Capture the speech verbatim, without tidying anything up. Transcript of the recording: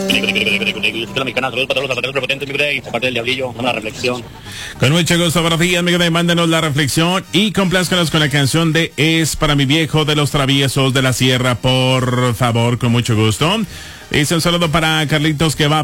Una reflexión. Con mucho gusto, buenos días, mi Grey. Mándenos la reflexión y complázcanos con la canción de Es para mi viejo de los Traviesos de la Sierra, por favor, con mucho gusto. Dice un saludo para Carlitos que va